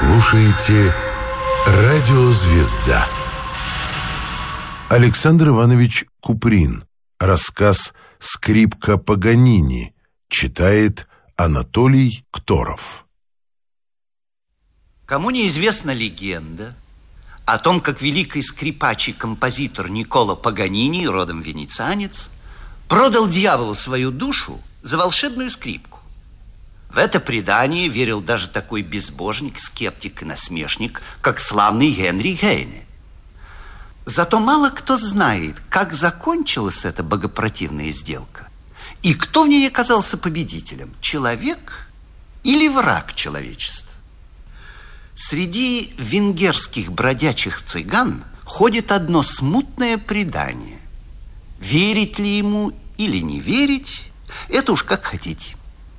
слушаете «Радио Звезда». Александр Иванович Куприн. Рассказ «Скрипка Паганини». Читает Анатолий Кторов. Кому неизвестна легенда о том, как великий скрипач и композитор Никколо Паганини, родом венецианец, продал дьяволу свою душу за волшебную скрипку. В это предание верил даже такой безбожник, скептик и насмешник, как славный Генри Гейне. Зато мало кто знает, как закончилась эта богопротивная сделка и кто в ней оказался победителем, человек или враг человечества. Среди венгерских бродячих цыган ходит одно смутное предание. Верить ли ему или не верить, это уж как хотите.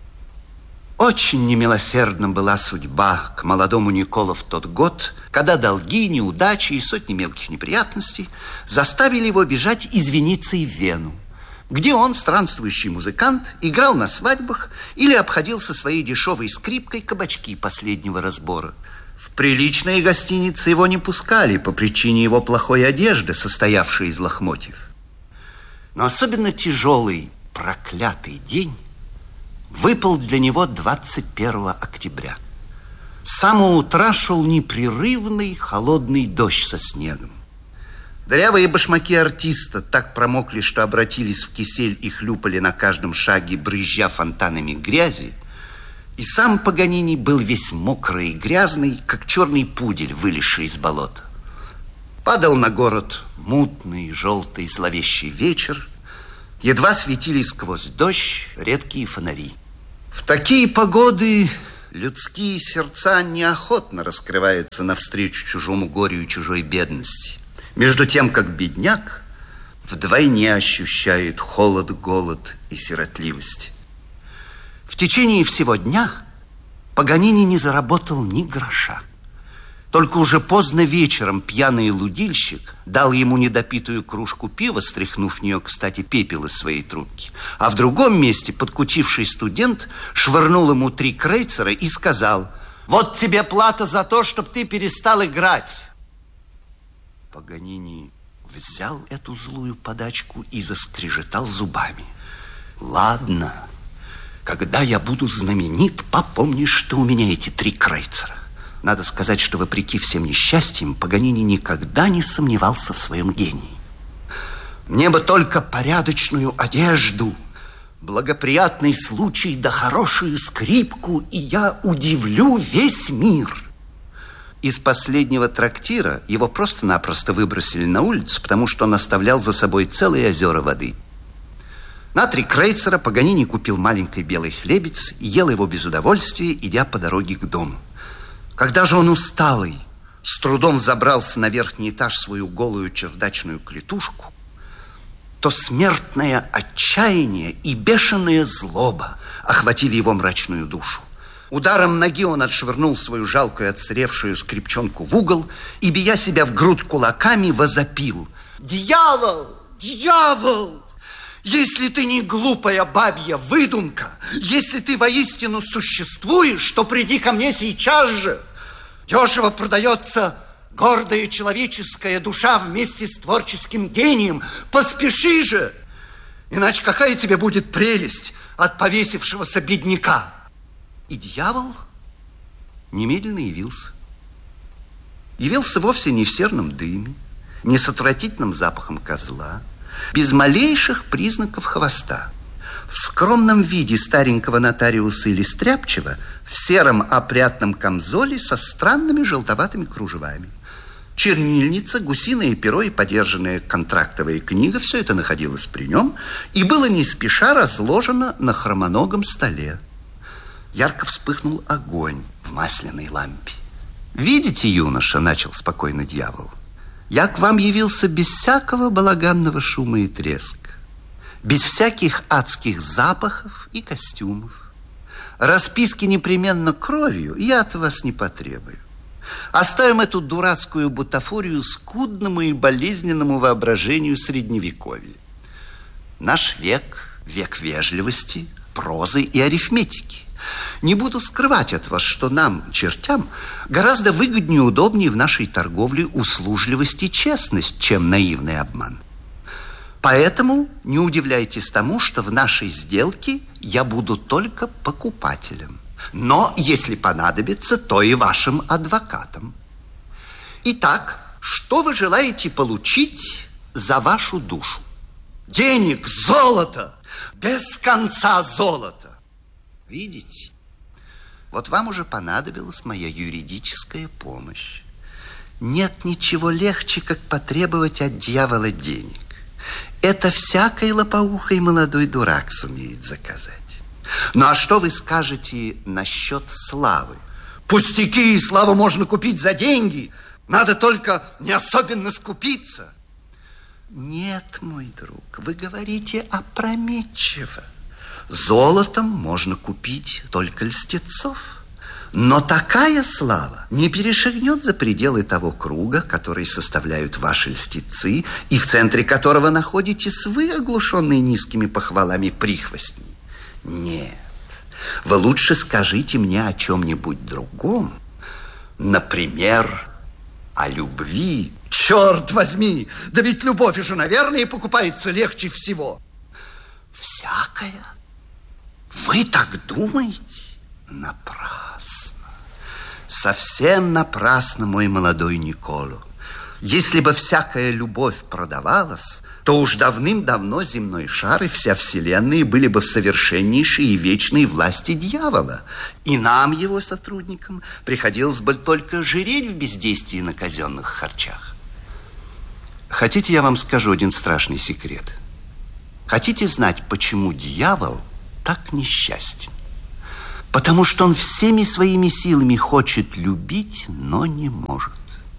Очень немилосердна была судьба к молодому Никколо в тот год, когда долги, неудачи и сотни мелких неприятностей заставили его бежать из Венеции в Вену, где он, странствующий музыкант, играл на свадьбах или обходился своей дешевой скрипкой кабачки последнего разбора. В приличные гостиницы его не пускали по причине его плохой одежды, состоявшей из лохмотьев. Но особенно тяжелый, проклятый день выпал для него 21 октября. С самого утра шел непрерывный холодный дождь со снегом. Дырявые башмаки артиста так промокли, что обратились в кисель и хлюпали на каждом шаге, брызжа фонтанами грязи. И сам Паганини был весь мокрый и грязный, как черный пудель, вылезший из болота. Падал на город мутный, желтый, зловещий вечер. Едва светили сквозь дождь редкие фонари. В такие погоды людские сердца неохотно раскрываются навстречу чужому горю и чужой бедности. Между тем, как бедняк вдвойне ощущает холод, голод и сиротливость. В течение всего дня Паганини не заработал ни гроша. Только уже поздно вечером пьяный лудильщик дал ему недопитую кружку пива, стряхнув в нее, кстати, пепел из своей трубки. А в другом месте подкутивший студент швырнул ему 3 крейцера и сказал: «Вот тебе плата за то, чтоб ты перестал играть». Паганини взял эту злую подачку и заскрежетал зубами. «Ладно, когда я буду знаменит, попомни, что у меня эти 3 крейцера». Надо сказать, что вопреки всем несчастьям Паганини никогда не сомневался в своем гении. Мне бы только порядочную одежду, благоприятный случай да хорошую скрипку, и я удивлю весь мир. Из последнего трактира его просто-напросто выбросили на улицу, потому что он оставлял за собой целые озера воды. На 3 крейцера Паганини купил маленький белый хлебец и ел его без удовольствия, идя по дороге к дому. Когда же он усталый с трудом забрался на верхний этаж свою голую чердачную клетушку, то смертное отчаяние и бешеная злоба охватили его мрачную душу. Ударом ноги он отшвырнул свою жалкую отсыревшую скрипчонку в угол и, бия себя в грудь кулаками, возопил: «Дьявол! Дьявол! Если ты не глупая бабья выдумка, если ты воистину существуешь, то приди ко мне сейчас же. Дешево продается гордая человеческая душа вместе с творческим гением. Поспеши же, иначе какая тебе будет прелесть от повесившегося бедняка». И дьявол немедленно явился. Явился вовсе не в серном дыме, не с отвратительным запахом козла, без малейших признаков хвоста. В скромном виде старенького нотариуса или стряпчего, в сером опрятном камзоле со странными желтоватыми кружевами. Чернильница, гусиное перо и подержанная контрактовая книга — все это находилось при нем и было не спеша разложено на хромоногом столе. Ярко вспыхнул огонь в масляной лампе. «Видите, юноша, — начал спокойно дьявол, — я к вам явился без всякого балаганного шума и треска, без всяких адских запахов и костюмов. Расписки непременно кровью я от вас не потребую. Оставим эту дурацкую бутафорию скудному и болезненному воображению средневековья. Наш век — век вежливости, прозы и арифметики. Не буду скрывать от вас, что нам, чертям, гораздо выгоднее и удобнее в нашей торговле услужливость и честность, чем наивный обман. Поэтому не удивляйтесь тому, что в нашей сделке я буду только покупателем. Но, если понадобится, то и вашим адвокатом. Итак, что вы желаете получить за вашу душу? Денег, золото, без конца золото. Видите? Вот вам уже понадобилась моя юридическая помощь. Нет ничего легче, как потребовать от дьявола денег. Это всякий лопоухий молодой дурак сумеет заказать. Ну а что вы скажете насчет славы? Пустяки, славу можно купить за деньги. Надо только не особенно скупиться. Нет, мой друг, вы говорите опрометчиво. Золотом можно купить только льстецов. Но такая слава не перешагнет за пределы того круга, который составляют ваши льстецы, и в центре которого находитесь вы, оглушенные низкими похвалами прихвостней. Нет, вы лучше скажите мне о чем-нибудь другом. Например, о любви. Черт возьми, да ведь любовь уже, наверное, покупается легче всего. Всякая? Вы так думаете? Напрасно. Совсем напрасно, мой молодой Николо. Если бы всякая любовь продавалась, то уж давным-давно земной шар и вся вселенная были бы в совершеннейшей и вечной власти дьявола. И нам, его сотрудникам, приходилось бы только жиреть в бездействии на казенных харчах. Хотите, я вам скажу один страшный секрет? Хотите знать, почему дьявол так несчастен? Потому что он всеми своими силами хочет любить, но не может.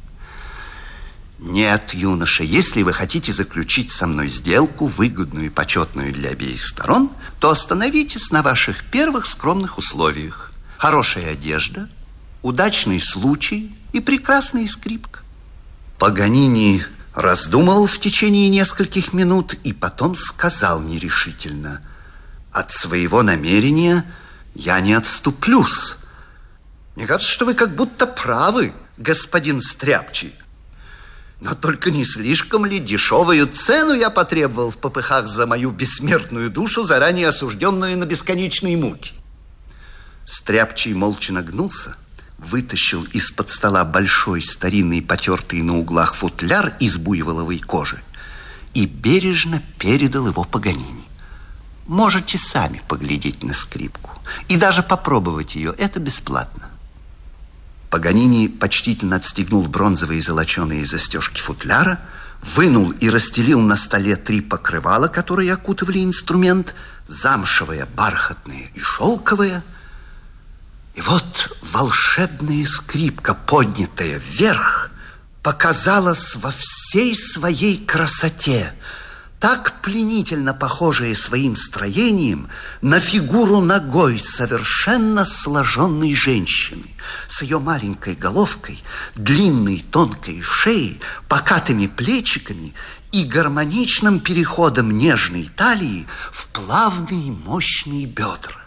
Нет, юноша, если вы хотите заключить со мной сделку, выгодную и почетную для обеих сторон, то остановитесь на ваших первых скромных условиях. Хорошая одежда, удачный случай и прекрасная скрипка. Паганини раздумывал в течение нескольких минут и потом сказал нерешительно: от своего намерения я не отступлюсь. Мне кажется, что вы как будто правы, господин Стряпчий. Но только не слишком ли дешевую цену я потребовал в попыхах за мою бессмертную душу, заранее осужденную на бесконечные муки? Стряпчий молча нагнулся, вытащил из-под стола большой старинный потертый на углах футляр из буйволовой кожи и бережно передал его Паганини. Можете сами поглядеть на скрипку и даже попробовать ее, это бесплатно. Паганини почтительно отстегнул бронзовые золоченые застежки футляра, вынул и расстелил на столе 3 покрывала, которые окутывали инструмент, замшевое, бархатное и шелковое. И вот волшебная скрипка, поднятая вверх, показалась во всей своей красоте, так пленительно похожая своим строением на фигуру ногой совершенно сложенной женщины, с ее маленькой головкой, длинной тонкой шеей, покатыми плечиками и гармоничным переходом нежной талии в плавные мощные бедра.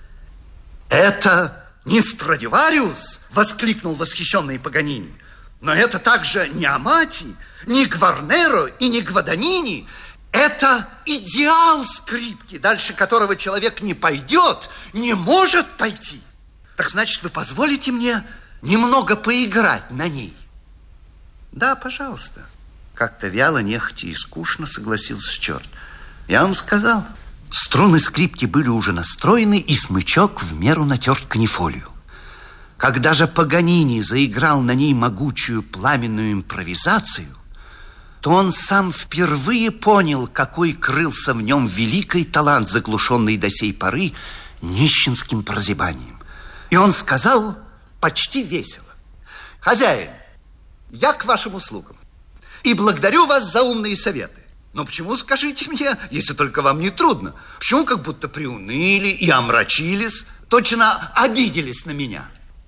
«Это не Страдивариус!» — воскликнул восхищенный Паганини. «Но это также не Амати, не Гварнеро и не Гваданини. Это идеал скрипки, дальше которого человек не пойдет, не может пойти. Так значит, вы позволите мне немного поиграть на ней?» «Да, пожалуйста». Как-то вяло, нехотя и скучно согласился черт. «Я вам сказал». Струны скрипки были уже настроены, и смычок в меру натерт канифолью. Когда же Паганини заиграл на ней могучую пламенную импровизацию, то он сам впервые понял, какой крылся в нем великий талант, заглушенный до сей поры нищенским прозябанием. И он сказал почти весело: «Хозяин, я к вашим услугам и благодарю вас за умные советы. Но почему, скажите мне, если только вам не трудно, почему как будто приуныли и омрачились, точно обиделись на меня?»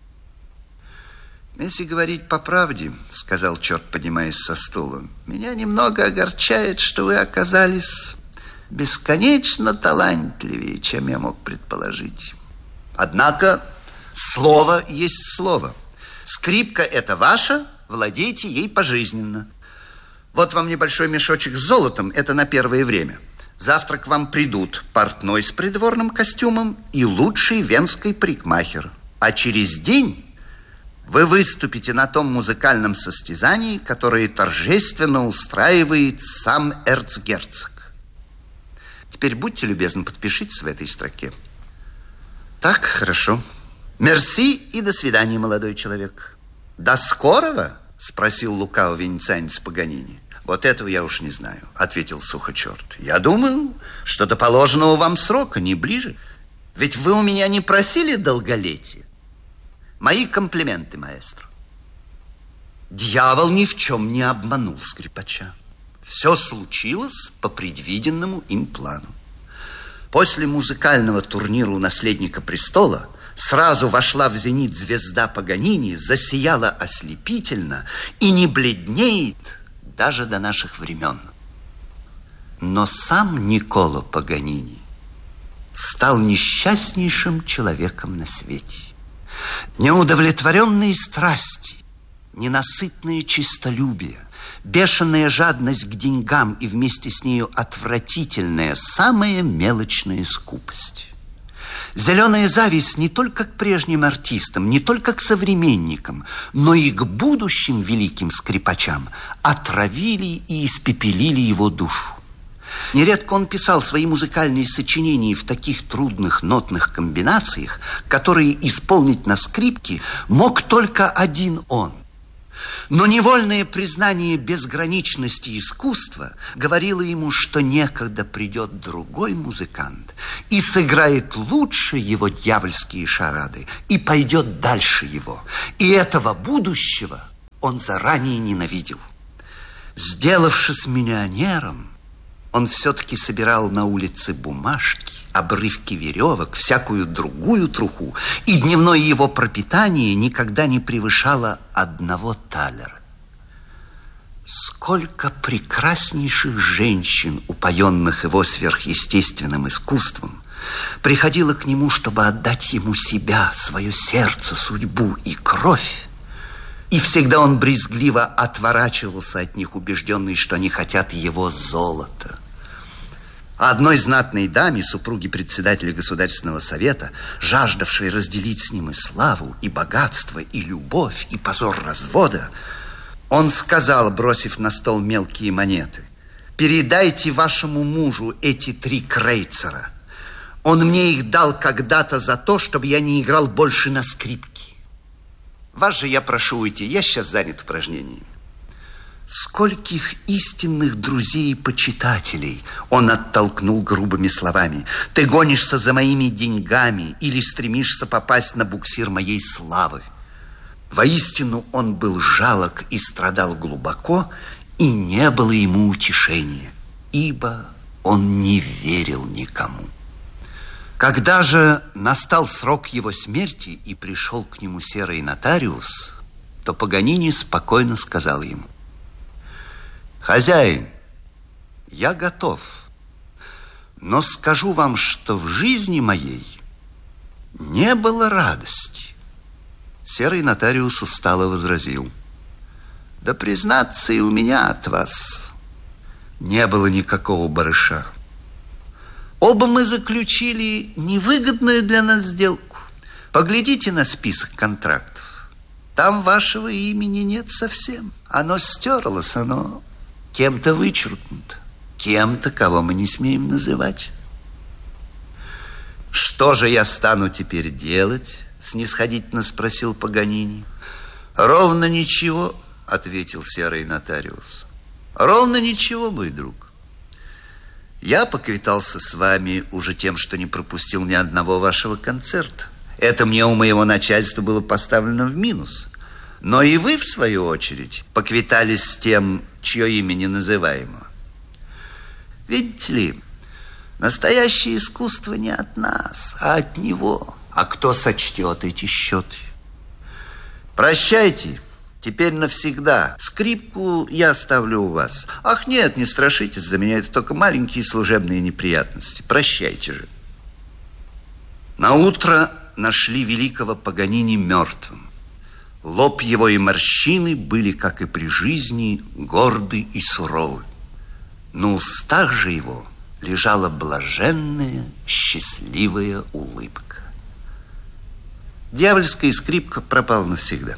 «Если говорить по правде, — сказал черт, поднимаясь со стула, — меня немного огорчает, что вы оказались бесконечно талантливее, чем я мог предположить. Однако слово есть слово. Скрипка эта ваша, владейте ей пожизненно. Вот вам небольшой мешочек с золотом, это на первое время. Завтра к вам придут портной с придворным костюмом и лучший венский парикмахер. А через день вы выступите на том музыкальном состязании, которое торжественно устраивает сам эрцгерцог. Теперь будьте любезны, подпишитесь в этой строке. Так, хорошо. Мерси и до свидания, молодой человек. До скорого? Спросил лукаво венецианец Паганини. Вот этого я уж не знаю, ответил сухочерт. Я думаю, что до положенного вам срока, не ближе. Ведь вы у меня не просили долголетия. Мои комплименты, маэстро. Дьявол ни в чем не обманул скрипача. Все случилось по предвиденному им плану. После музыкального турнира у наследника престола сразу вошла в зенит звезда Паганини, засияла ослепительно и не бледнеет даже до наших времен. Но сам Никколо Паганини стал несчастнейшим человеком на свете. Неудовлетворенные страсти, ненасытное честолюбие, бешеная жадность к деньгам и вместе с нею отвратительная, самая мелочная скупость. Зеленая зависть не только к прежним артистам, не только к современникам, но и к будущим великим скрипачам отравили и испепелили его душу. Нередко он писал свои музыкальные сочинения в таких трудных нотных комбинациях, которые исполнить на скрипке мог только один он. Но невольное признание безграничности искусства говорило ему, что некогда придет другой музыкант и сыграет лучше его дьявольские шарады и пойдет дальше его. И этого будущего он заранее ненавидел. Сделавшись миллионером, он все-таки собирал на улице бумажки, обрывки веревок, всякую другую труху, и дневное его пропитание никогда не превышало 1 талера. Сколько прекраснейших женщин, упоенных его сверхъестественным искусством, приходило к нему, чтобы отдать ему себя, свое сердце, судьбу и кровь, и всегда он брезгливо отворачивался от них, убежденный, что они хотят его золота. А одной знатной даме, супруге председателя Государственного совета, жаждавшей разделить с ним и славу, и богатство, и любовь, и позор развода, он сказал, бросив на стол мелкие монеты: «Передайте вашему мужу эти 3 крейцера. Он мне их дал когда-то за то, чтобы я не играл больше на скрипке. Вас же я прошу уйти, я сейчас занят упражнениями». Скольких истинных друзей и почитателей он оттолкнул грубыми словами: «Ты гонишься за моими деньгами или стремишься попасть на буксир моей славы». Воистину он был жалок и страдал глубоко, и не было ему утешения, ибо он не верил никому. Когда же настал срок его смерти и пришел к нему серый нотариус, то Паганини спокойно сказал ему: «Хозяин, я готов, но скажу вам, что в жизни моей не было радости». Серый нотариус устало возразил: «Да признаться, и у меня от вас не было никакого барыша. Оба мы заключили невыгодную для нас сделку. Поглядите на список контрактов. Там вашего имени нет совсем. Оно стерлось, оно кем-то вычеркнуто, кем-то, кого мы не смеем называть». «Что же я стану теперь делать?» — снисходительно спросил Паганини. «Ровно ничего», — ответил серый нотариус. «Ровно ничего, мой друг. Я поквитался с вами уже тем, что не пропустил ни одного вашего концерта. Это мне у моего начальства было поставлено в минус. Но и вы, в свою очередь, поквитались с тем, чье имя не называемо. Видите ли, настоящее искусство не от нас, а от него. А кто сочтет эти счеты? Прощайте, теперь навсегда. Скрипку я оставлю у вас. Ах, нет, не страшитесь, за меня это только маленькие служебные неприятности. Прощайте же». Наутро нашли великого Паганини мертвым. Лоб его и морщины были, как и при жизни, горды и суровы. На устах же его лежала блаженная, счастливая улыбка. Дьявольская скрипка пропала навсегда.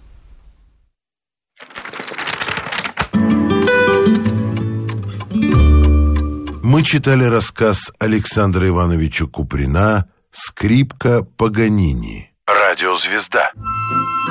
Мы читали рассказ Александра Ивановича Куприна «Скрипка Паганини». Радиозвезда.